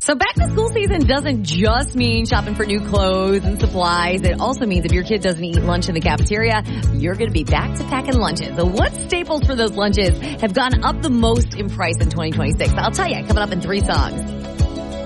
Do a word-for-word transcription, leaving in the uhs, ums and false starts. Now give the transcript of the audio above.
So back to school season doesn't just mean shopping for new clothes and supplies. It also means if your kid doesn't eat lunch in the cafeteria, you're going to be back to packing lunches. So what staples for those lunches have gone up the most in price in twenty twenty-six? I'll tell you, coming up in three songs.